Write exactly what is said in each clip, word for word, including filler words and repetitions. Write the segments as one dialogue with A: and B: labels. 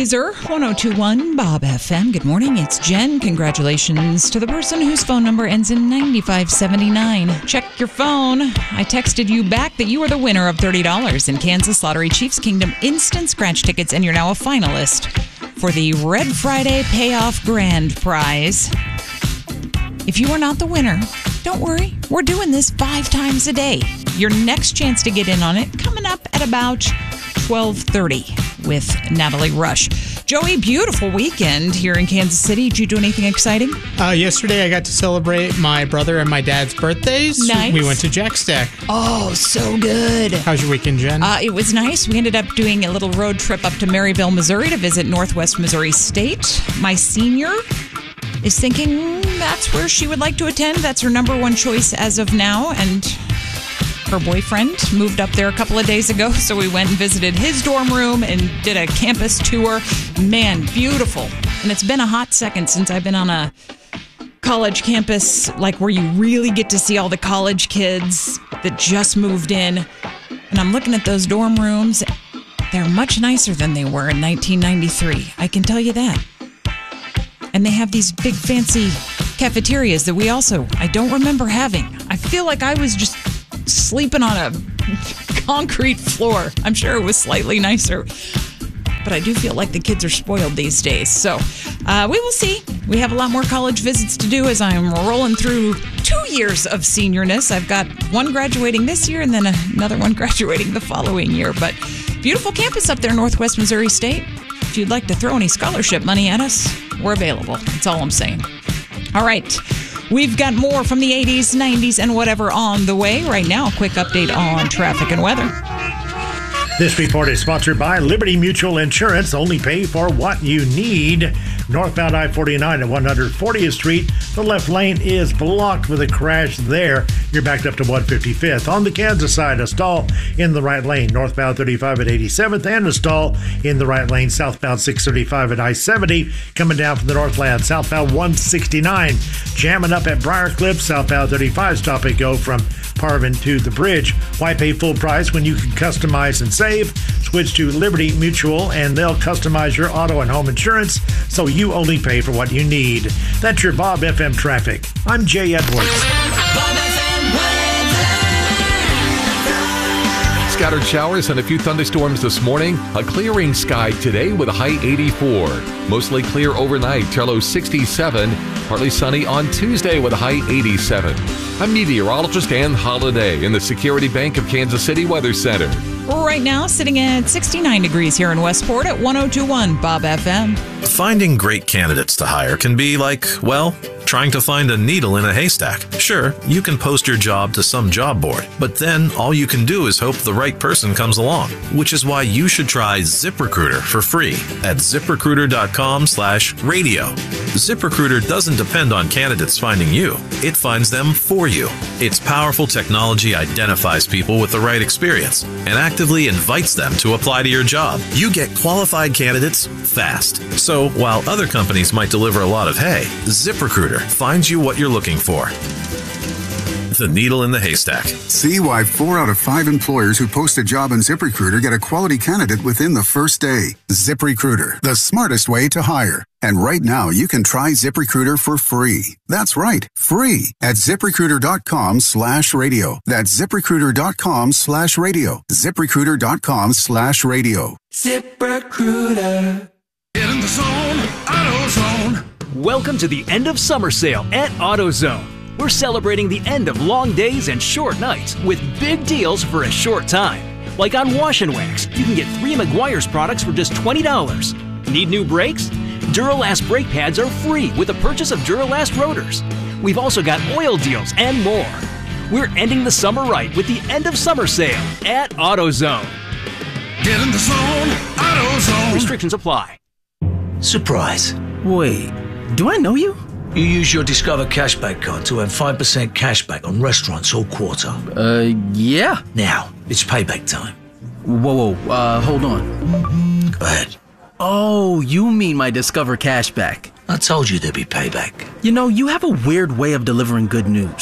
A: Laser, ten twenty-one Bob F M. Good morning, it's Jen. Congratulations to the person whose phone number ends in nine five seven nine. Check your phone. I texted you back that you are the winner of thirty dollars in Kansas Lottery Chiefs Kingdom instant scratch tickets, and you're now a finalist for the Red Friday Payoff Grand Prize. If you are not the winner, don't worry. We're doing this five times a day. Your next chance to get in on it coming up at about twelve thirty with Natalie Rush. Joey, beautiful weekend here in Kansas City. Did you do anything exciting?
B: Uh, yesterday, I got to celebrate my brother and my dad's birthdays.
A: Nice.
B: We went to Jack Stack.
A: Oh, so good.
B: How's your weekend, Jen?
A: Uh, it was nice. We ended up doing a little road trip up to Maryville, Missouri to visit Northwest Missouri State. My senior is thinking mm, that's where she would like to attend. That's her number one choice as of now. And her boyfriend moved up there a couple of days ago, so we went and visited his dorm room and did a campus tour. Man, beautiful. And it's been a hot second since I've been on a college campus, like where you really get to see all the college kids that just moved in. And I'm looking at those dorm rooms. They're much nicer than they were in nineteen ninety-three. I can tell you that. And they have these big fancy cafeterias that we also, I don't remember having. I feel like I was just sleeping on a concrete floor. I'm sure it was slightly nicer, but I do feel like the kids are spoiled these days. So uh, we will see. We have a lot more college visits to do as I'm rolling through two years of seniorness. I've got one graduating this year and then another one graduating the following year. But beautiful campus up there, Northwest Missouri State. If you'd like to throw any scholarship money at us, we're available. That's all I'm saying. All right. We've got more from the eighties, nineties, and whatever on the way. Right now, a quick update on traffic and weather.
C: This report is sponsored by Liberty Mutual Insurance. Only pay for what you need. Northbound I forty-nine at one hundred fortieth Street. The left lane is blocked with a crash there. You're backed up to one fifty-fifth. On the Kansas side, a stall in the right lane. Northbound thirty-five at eighty-seventh and a stall in the right lane. Southbound six thirty-five at I seventy. Coming down from the Northland. Southbound one sixty-nine. Jamming up at Briarcliff. Southbound thirty-five. Stop and go from Parvin to the bridge. Why pay full price when you can customize and save? Switch to Liberty Mutual and they'll customize your auto and home insurance so you only pay for what you need. That's your Bob F M traffic. I'm Jay Edwards.
D: Bob F M weather.
E: Scattered showers and a few thunderstorms this morning. A clearing sky today with a high eighty-four. Mostly clear overnight, low sixty-seven. Partly sunny on Tuesday with a high eighty-seven. I'm meteorologist Ann Holiday in the Security Bank of Kansas City Weather Center.
A: Right now, sitting at sixty-nine degrees here in Westport at ten twenty-one Bob F M.
F: Finding great candidates to hire can be like, well, trying to find a needle in a haystack. Sure, you can post your job to some job board, but then all you can do is hope the right person comes along, which is why you should try ZipRecruiter for free at ZipRecruiter.com slash radio. ZipRecruiter doesn't depend on candidates finding you. It finds them for you. Its powerful technology identifies people with the right experience and actively invites them to apply to your job. You get qualified candidates fast. So while other companies might deliver a lot of hay, ZipRecruiter finds you what you're looking for. The needle in the haystack.
G: See why four out of five employers who post a job on ZipRecruiter get a quality candidate within the first day. ZipRecruiter, the smartest way to hire. And right now, you can try ZipRecruiter for free. That's right, free at ZipRecruiter.com slash radio. That's ZipRecruiter.com slash radio. ZipRecruiter.com slash radio.
D: ZipRecruiter.
H: Get in the zone, AutoZone.
I: Welcome to the end of summer sale at AutoZone. We're celebrating the end of long days and short nights with big deals for a short time. Like on Wash and Wax, you can get three Meguiar's products for just twenty dollars. Need new brakes? Duralast brake pads are free with the purchase of Duralast rotors. We've also got oil deals and more. We're ending the summer right with the end of summer sale at AutoZone.
H: Get in the zone, AutoZone.
I: Restrictions apply.
J: Surprise.
K: Wait, do I know you?
J: You use your Discover Cashback card to earn five percent cashback on restaurants all quarter.
K: Uh, yeah.
J: Now, it's payback time.
K: Whoa, whoa, uh, hold on.
J: Go ahead.
K: Oh, you mean my Discover Cashback.
J: I told you there'd be payback.
K: You know, you have a weird way of delivering good news.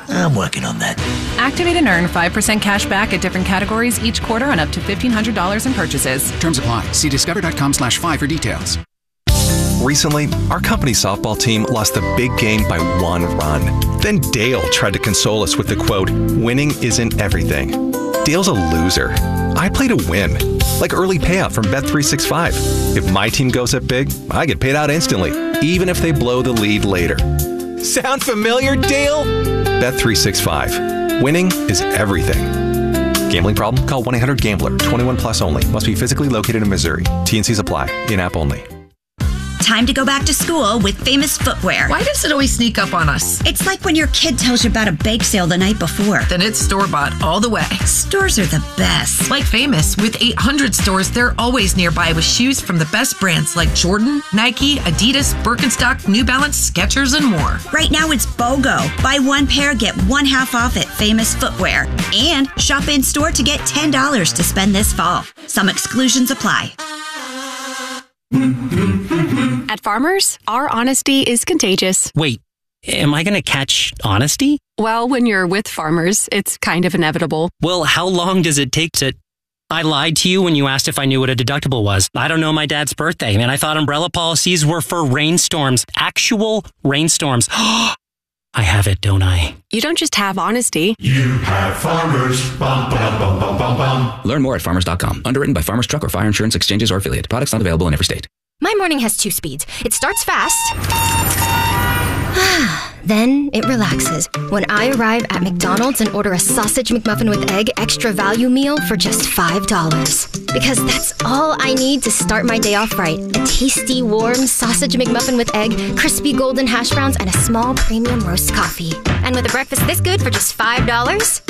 J: I'm working on that.
L: Activate and earn five percent cash back at different categories each quarter on up to fifteen hundred dollars in purchases.
G: Terms apply. See discover.com slash five for details.
M: Recently, our company softball team lost the big game by one run. Then Dale tried to console us with the quote, "Winning isn't everything." Dale's a loser. I play to win, like early payout from Bet three sixty-five. If my team goes up big, I get paid out instantly, even if they blow the lead later. Sound familiar, Dale? Bet three sixty-five. Winning is everything. Gambling problem? Call one eight hundred gambler. twenty-one plus only. Must be physically located in Missouri. T N Cs apply. In-app only.
N: Time to go back to school with Famous Footwear.
O: Why does it always sneak up on us?
N: It's like when your kid tells you about a bake sale the night before.
O: Then it's store-bought all the way.
N: Stores are the best.
O: Like Famous, with eight hundred stores, they're always nearby with shoes from the best brands like Jordan, Nike, Adidas, Birkenstock, New Balance, Skechers, and more.
N: Right now it's BOGO. Buy one pair, get one half off at Famous Footwear. And shop in-store to get ten dollars to spend this fall. Some exclusions apply.
P: At Farmers, our honesty is contagious.
Q: Wait, am I going to catch honesty?
P: Well, when you're with Farmers, it's kind of inevitable.
Q: Well, how long does it take to... I lied to you when you asked if I knew what a deductible was. I don't know my dad's birthday, and I thought umbrella policies were for rainstorms. Actual rainstorms. I have it, don't I?
P: You don't just have honesty.
H: You have Farmers. Bum, bum, bum, bum, bum, bum.
R: Learn more at farmers dot com. Underwritten by Farmers Truck or Fire Insurance Exchanges or affiliate. Products not available in every state.
S: My morning has two speeds. It starts fast, then it relaxes when I arrive at McDonald's and order a sausage McMuffin with egg extra value meal for just five dollars. Because that's all I need to start my day off right. A tasty, warm sausage McMuffin with egg, crispy golden hash browns, and a small premium roast coffee. And with a breakfast this good for just five dollars,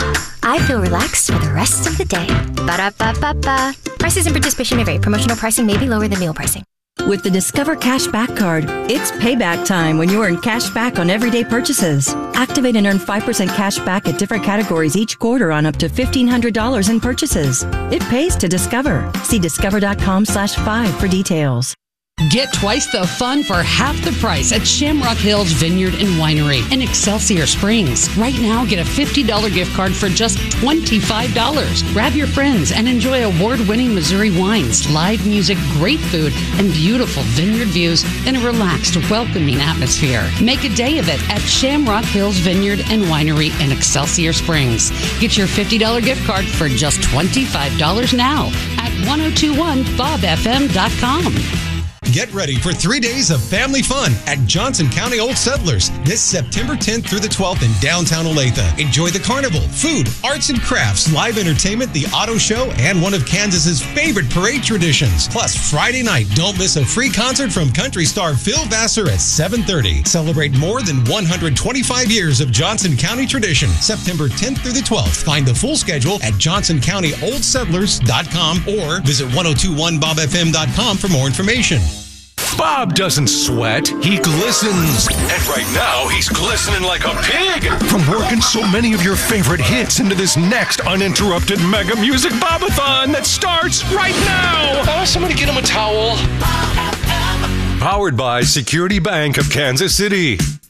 S: I feel relaxed for the rest of the day. Ba-da-ba-ba-ba. Prices and participation may vary. Promotional pricing may be lower than meal pricing.
T: With the Discover Cashback Card, it's payback time when you earn cash back on everyday purchases. Activate and earn five percent cash back at different categories each quarter on up to fifteen hundred dollars in purchases. It pays to Discover. See discover.com slash five for details.
U: Get twice the fun for half the price at Shamrock Hills Vineyard and Winery in Excelsior Springs. Right now, get a fifty dollars gift card for just twenty-five dollars. Grab your friends and enjoy award-winning Missouri wines, live music, great food, and beautiful vineyard views in a relaxed, welcoming atmosphere. Make a day of it at Shamrock Hills Vineyard and Winery in Excelsior Springs. Get your fifty dollars gift card for just twenty-five dollars now at ten twenty-one bob f m dot com.
V: Get ready for three days of family fun at Johnson County Old Settlers this September tenth through the twelfth in downtown Olathe. Enjoy the carnival, food, arts and crafts, live entertainment, the auto show, and one of Kansas's favorite parade traditions. Plus, Friday night, don't miss a free concert from country star Phil Vassar at seven thirty. Celebrate more than one hundred twenty-five years of Johnson County tradition. September tenth through the twelfth. Find the full schedule at johnson county old settlers dot com or visit ten twenty-one bob f m dot com for more information.
W: Bob doesn't sweat, he glistens. And right now, he's glistening like a pig. From working so many of your favorite hits into this next uninterrupted Mega Music Bobathon that starts right now. Oh, somebody get him a towel. Powered by Security Bank of Kansas City.